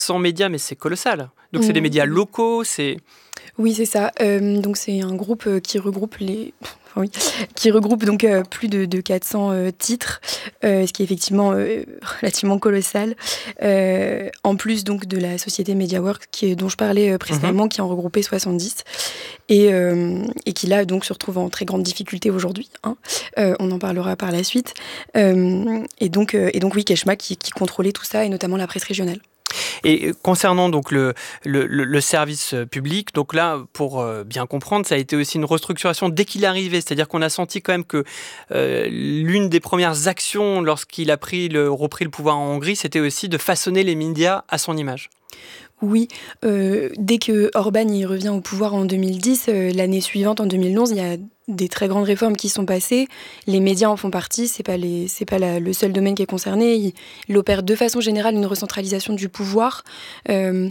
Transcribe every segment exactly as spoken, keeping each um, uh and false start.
cents médias, mais c'est colossal. Donc c'est des médias locaux, c'est... Oui, c'est ça. Euh, donc c'est un groupe euh, qui regroupe les... Enfin, oui, qui regroupe donc euh, plus de, de quatre cents euh, titres, euh, ce qui est effectivement euh, relativement colossal. Euh, en plus donc de la société MediaWorks qui, dont je parlais euh, précédemment, mmh. qui en regroupait soixante-dix et, euh, et qui là donc se retrouve en très grande difficulté aujourd'hui. Hein. Euh, on en parlera par la suite. Euh, et donc euh, et donc oui, Keshma qui, qui contrôlait tout ça et notamment la presse régionale. Et concernant donc le, le, le service public, donc là, pour bien comprendre, ça a été aussi une restructuration dès qu'il est arrivé. C'est-à-dire qu'on a senti quand même que euh, l'une des premières actions lorsqu'il a pris le, repris le pouvoir en Hongrie, c'était aussi de façonner les médias à son image. Oui, euh, dès que Orban y revient au pouvoir en deux mille dix, euh, l'année suivante, en deux mille onze, il y a des très grandes réformes qui sont passées. Les médias en font partie, c'est pas les, c'est pas la, le seul domaine qui est concerné. Il, il opère de façon générale une recentralisation du pouvoir. Euh,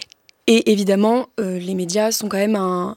et évidemment, euh, les médias sont quand même un,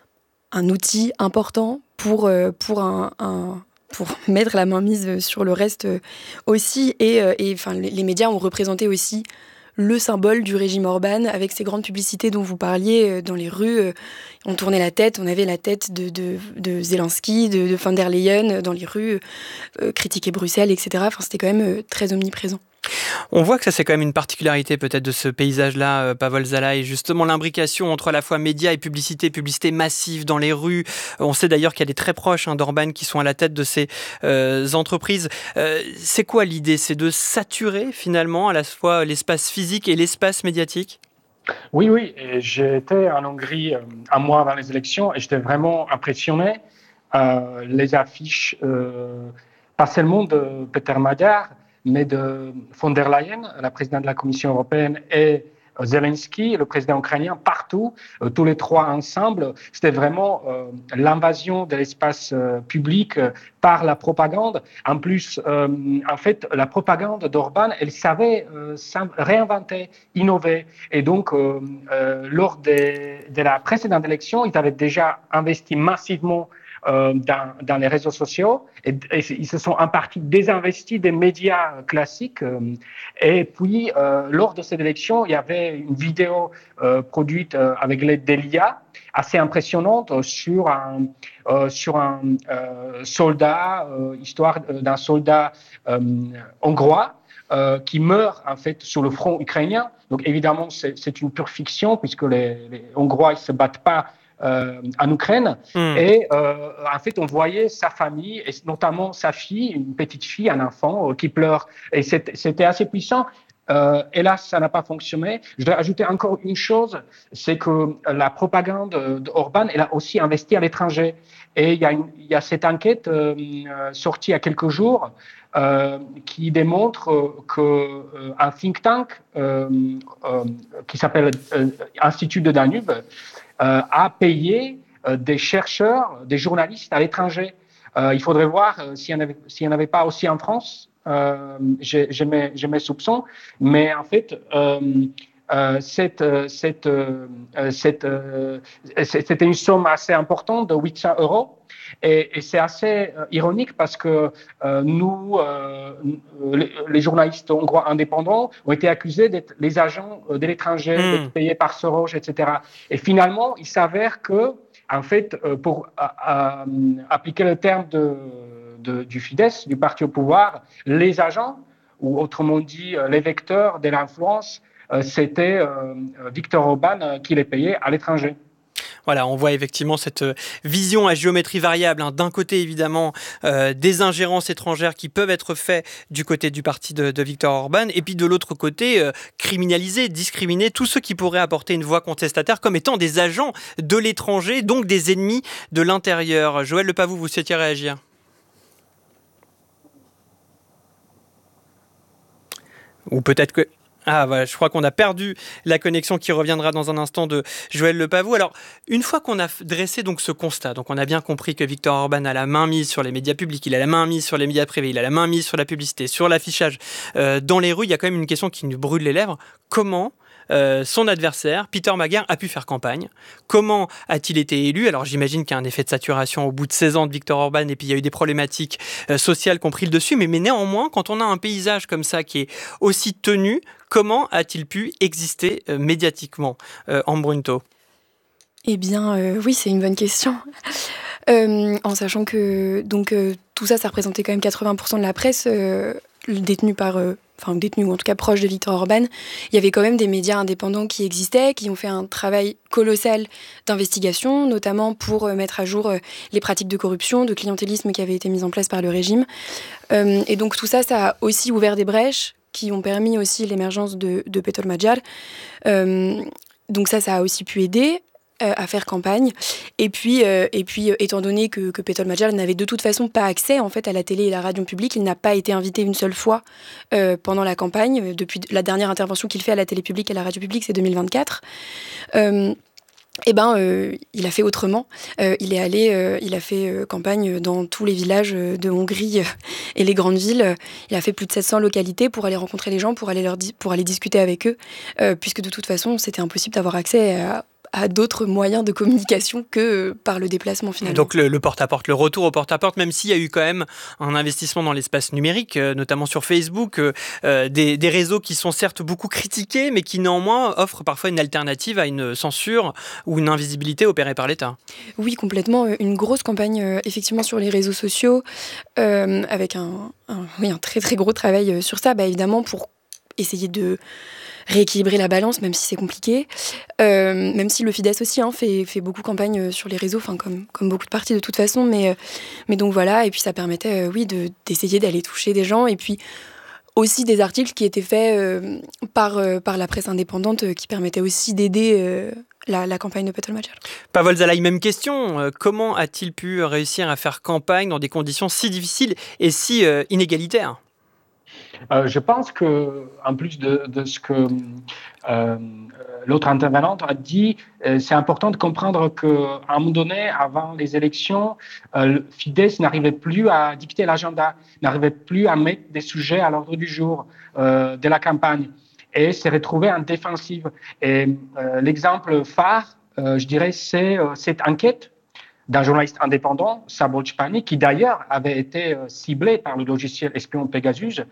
un outil important pour, euh, pour un... un pour mettre la main mise sur le reste aussi. Et, et enfin, les médias ont représenté aussi le symbole du régime Orban, avec ces grandes publicités dont vous parliez dans les rues. On tournait la tête, on avait la tête de, de, de Zelensky, de, de von der Leyen dans les rues, euh, critiquer Bruxelles, et cetera. Enfin, c'était quand même très omniprésent. On voit que ça, c'est quand même une particularité peut-être de ce paysage-là, euh, Pavol Zalai, justement l'imbrication entre à la fois médias et publicité, publicité massive dans les rues. On sait d'ailleurs qu'il y a des très proches hein, d'Orban qui sont à la tête de ces euh, entreprises. Euh, c'est quoi l'idée ? C'est de saturer finalement à la fois l'espace physique et l'espace médiatique ? Oui, oui. Et j'étais en Hongrie euh, un mois avant les élections et j'étais vraiment impressionné. Euh, les affiches, euh, pas seulement de Peter Magyar, mais de von der Leyen, la présidente de la Commission européenne, et Zelensky, le président ukrainien, partout, euh, tous les trois ensemble. C'était vraiment euh, l'invasion de l'espace euh, public euh, par la propagande. En plus, euh, en fait, la propagande d'Orban, elle savait euh, réinventer, innover. Et donc, euh, euh, lors des, de la précédente élection, ils avaient déjà investi massivement Euh, dans, dans les réseaux sociaux et, et ils se sont en partie désinvestis des médias classiques euh, et puis euh, lors de cette élection il y avait une vidéo euh, produite euh, avec l'aide de l'I A assez impressionnante sur un, euh, sur un euh, soldat, euh, histoire d'un soldat euh, hongrois euh, qui meurt en fait sur le front ukrainien. Donc évidemment c'est, c'est une pure fiction puisque les, les Hongrois ils se battent pas Euh, en Ukraine. Mmh. Et euh, en fait, on voyait sa famille, et notamment sa fille, une petite fille, un enfant euh, qui pleure. Et c'était, c'était assez puissant. Euh, hélas, ça n'a pas fonctionné. Je dois ajouter encore une chose, c'est que la propagande d'Orban, elle a aussi investi à l'étranger. Et il y a, une, il y a cette enquête euh, sortie il y a quelques jours euh, qui démontre qu'un euh, think tank euh, euh, qui s'appelle euh, Institut de Danube Euh, a payé euh, des chercheurs, des journalistes à l'étranger. Euh, il faudrait voir euh, s'il n'y en, en avait pas aussi en France. Euh, j'ai, j'ai, mes, j'ai mes soupçons. Mais en fait, euh, euh, cette, cette, euh, cette, euh, c'était une somme assez importante de huit cents euros. Et, et c'est assez euh, ironique parce que euh, nous, euh, les, les journalistes hongrois indépendants, ont été accusés d'être les agents de l'étranger, mmh. d'être payés par Soros, et cetera. Et finalement, il s'avère que, en fait, pour à, à, appliquer le terme de, de, du Fidesz, du parti au pouvoir, les agents, ou autrement dit les vecteurs de l'influence, c'était euh, Viktor Orban qui les payait à l'étranger. Voilà, on voit effectivement cette vision à géométrie variable. Hein. D'un côté, évidemment, euh, des ingérences étrangères qui peuvent être faites du côté du parti de, de Viktor Orban, et puis de l'autre côté, euh, criminaliser, discriminer tous ceux qui pourraient apporter une voix contestataire comme étant des agents de l'étranger, donc des ennemis de l'intérieur. Joël Lepavou, vous souhaitiez réagir ? Ou peut-être que... Ah, voilà, je crois qu'on a perdu la connexion qui reviendra dans un instant de Joël Lepavou. Alors, une fois qu'on a dressé donc ce constat, donc on a bien compris que Viktor Orban a la main mise sur les médias publics, il a la main mise sur les médias privés, il a la main mise sur la publicité, sur l'affichage euh, dans les rues, il y a quand même une question qui nous brûle les lèvres. Comment Euh, son adversaire, Peter Magyar, a pu faire campagne. Comment a-t-il été élu ? Alors j'imagine qu'il y a un effet de saturation au bout de seize ans de Viktor Orban et puis il y a eu des problématiques euh, sociales qui ont pris le dessus, mais, mais néanmoins, quand on a un paysage comme ça qui est aussi tenu, comment a-t-il pu exister euh, médiatiquement, euh, Ambre Brunto? Eh bien, euh, oui, c'est une bonne question. Euh, en sachant que donc, euh, tout ça, ça représentait quand même quatre-vingts pour cent de la presse euh, détenue par... Euh, enfin détenus ou en tout cas proches de Viktor Orban, il y avait quand même des médias indépendants qui existaient, qui ont fait un travail colossal d'investigation, notamment pour euh, mettre à jour euh, les pratiques de corruption, de clientélisme qui avaient été mises en place par le régime. Euh, et donc tout ça, ça a aussi ouvert des brèches qui ont permis aussi l'émergence de, de Péter Magyar. Euh, donc ça, ça a aussi pu aider à faire campagne. Et puis, euh, et puis étant donné que, que Péter Magyar n'avait de toute façon pas accès en fait, à la télé et la radio publique, il n'a pas été invité une seule fois euh, pendant la campagne. Depuis la dernière intervention qu'il fait à la télé publique et à la radio publique, c'est deux mille vingt-quatre. Euh, Eh ben, euh, il a fait autrement. Euh, il est allé, euh, il a fait euh, campagne dans tous les villages de Hongrie euh, et les grandes villes. Il a fait plus de sept cents localités pour aller rencontrer les gens, pour aller, leur di- pour aller discuter avec eux, euh, puisque de toute façon, c'était impossible d'avoir accès à à d'autres moyens de communication que par le déplacement finalement. Donc le, le porte-à-porte, le retour au porte-à-porte, même s'il y a eu quand même un investissement dans l'espace numérique, euh, notamment sur Facebook, euh, des, des réseaux qui sont certes beaucoup critiqués, mais qui néanmoins offrent parfois une alternative à une censure ou une invisibilité opérée par l'État. Oui, complètement. Une grosse campagne euh, effectivement sur les réseaux sociaux, euh, avec un, un, oui, un très très gros travail sur ça, bah, évidemment pour essayer de rééquilibrer la balance, même si c'est compliqué. Euh, même si le Fidesz aussi hein, fait, fait beaucoup campagne sur les réseaux, enfin comme, comme beaucoup de partis de toute façon. Mais, mais donc voilà, et puis ça permettait euh, oui, de, d'essayer d'aller toucher des gens. Et puis aussi des articles qui étaient faits euh, par, euh, par la presse indépendante euh, qui permettaient aussi d'aider euh, la, la campagne de Péter Magyar. Pavel Zalaï, même question. Euh, comment a-t-il pu réussir à faire campagne dans des conditions si difficiles et si euh, inégalitaires ? Euh, je pense que, en plus de, de ce que euh, l'autre intervenante a dit, euh, c'est important de comprendre qu'à un moment donné, avant les élections, euh, le Fidesz n'arrivait plus à dicter l'agenda, n'arrivait plus à mettre des sujets à l'ordre du jour euh, de la campagne et s'est retrouvé en défensive. Et euh, l'exemple phare, euh, je dirais, c'est euh, cette enquête d'un journaliste indépendant, Szabolcs Pani, qui d'ailleurs avait été euh, ciblé par le logiciel espion Pegasus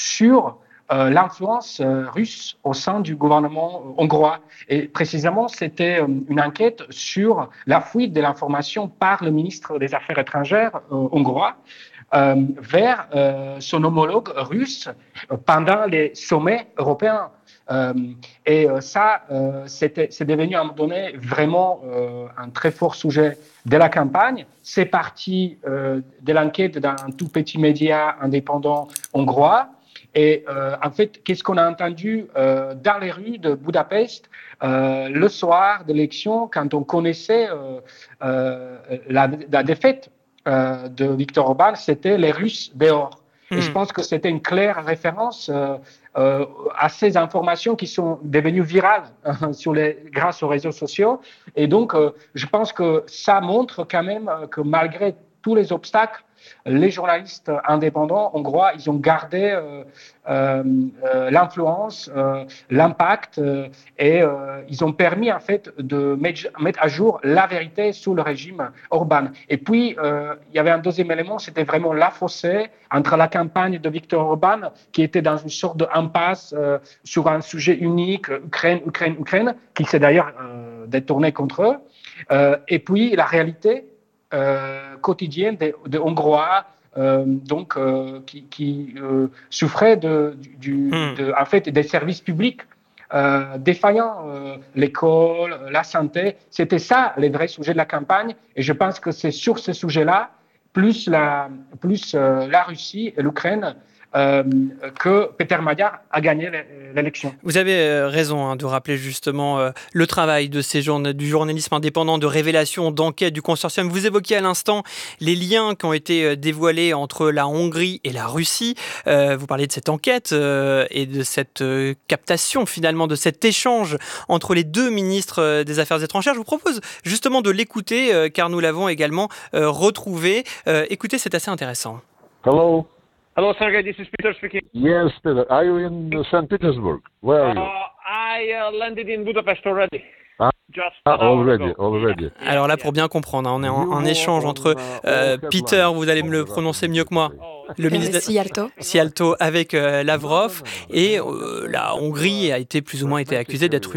sur euh, l'influence euh, russe au sein du gouvernement euh, hongrois. Et précisément, c'était euh, une enquête sur la fuite de l'information par le ministre des Affaires étrangères euh, hongrois euh, vers euh, son homologue russe euh, pendant les sommets européens. Euh, et euh, ça, euh, c'était, c'est devenu à un moment donné vraiment euh, un très fort sujet de la campagne. C'est parti euh, de l'enquête d'un tout petit média indépendant hongrois. Et euh, en fait, qu'est-ce qu'on a entendu euh, dans les rues de Budapest euh, le soir de l'élection, quand on connaissait euh, euh, la, la défaite euh, de Viktor Orban, c'était les Russes dehors. Et je pense que c'était une claire référence euh, euh, à ces informations qui sont devenues virales euh, sur les, grâce aux réseaux sociaux. Et donc, euh, je pense que ça montre quand même que malgré tous les obstacles, les journalistes indépendants hongrois, ils ont gardé euh, euh, euh, l'influence, euh, l'impact, euh, et euh, ils ont permis en fait de mettre, mettre à jour la vérité sur le régime Orban. Et puis, euh, il y avait un deuxième élément, c'était vraiment la fossé entre la campagne de Viktor Orban, qui était dans une sorte d'impasse euh, sur un sujet unique, Ukraine, Ukraine, Ukraine, qui s'est d'ailleurs euh, détourné contre eux, euh, et puis la réalité Euh, quotidienne des, des Hongrois, euh, donc euh, qui, qui euh, souffraient de, du, de, en fait, des services publics euh, défaillants, euh, l'école, la santé. C'était ça les vrais sujets de la campagne. Et je pense que c'est sur ces sujets-là, plus la, plus euh, la Russie et l'Ukraine, Euh, que Péter Magyar a gagné l'élection. Vous avez raison hein, de rappeler justement euh, le travail de ces journa- du journalisme indépendant, de révélation, d'enquête du consortium. Vous évoquiez à l'instant les liens qui ont été dévoilés entre la Hongrie et la Russie. Euh, vous parliez de cette enquête euh, et de cette euh, captation finalement, de cet échange entre les deux ministres des Affaires étrangères. Je vous propose justement de l'écouter euh, car nous l'avons également euh, retrouvé. Euh, écoutez, c'est assez intéressant. Hello. Hello, Sergey. This is Peter speaking. Yes, Peter. Are you in Saint Petersburg? Where are you? Uh, I uh, landed in Budapest already. Just Ah, an hour already, ago. already. Alors là, pour bien comprendre, hein, on est en, en échange entre euh, Peter, vous allez me le prononcer mieux que moi, le Euh, ministre Szijjártó. Szijjártó avec euh, Lavrov, et euh, la Hongrie a été plus ou moins été accusée d'être